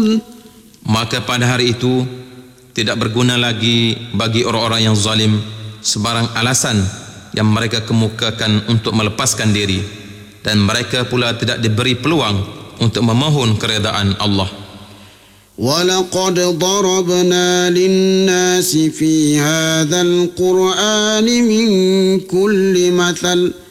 Maka pada hari itu tidak berguna lagi bagi orang-orang yang zalim sebarang alasan yang mereka kemukakan untuk melepaskan diri, dan mereka pula tidak diberi peluang untuk memohon keredaan Allah. وَلَقَدْ ضَرَبْنَا لِلنَّاسِ فِي هَذَا الْقُرْآنِ مِنْ كُلِّ مَثَلٍ